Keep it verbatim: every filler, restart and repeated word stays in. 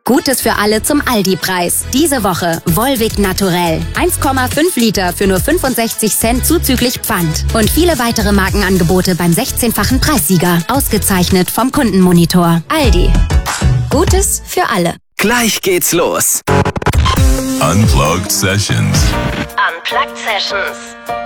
Gutes für alle zum Aldi-Preis. Diese Woche Volvic Naturell. eins Komma fünf Liter für nur fünfundsechzig Cent zuzüglich Pfand. Und viele weitere Markenangebote beim sechzehnfachen Preissieger. Ausgezeichnet vom Kundenmonitor. Aldi. Gutes für alle. Gleich geht's los. Unplugged Sessions. Unplugged Sessions.